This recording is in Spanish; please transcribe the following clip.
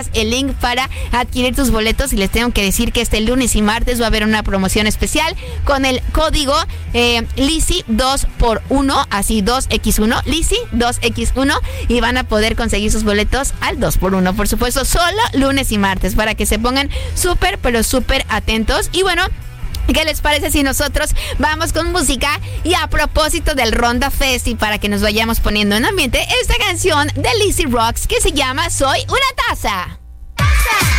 el link para adquirir tus boletos y les tengo que decir que este lunes y martes va a haber una promoción especial con el código Lizzy 2x1, así 2x1, Lizzy 2x1, y van a poder conseguir sus boletos al 2x1, por supuesto, solo lunes y martes, para que se pongan súper, pero súper atentos. Y bueno, ¿qué les parece si nosotros vamos con música? Y a propósito del Ronda Fest, y para que nos vayamos poniendo en ambiente, esta canción de Lizzy Rocks que se llama Soy una taza.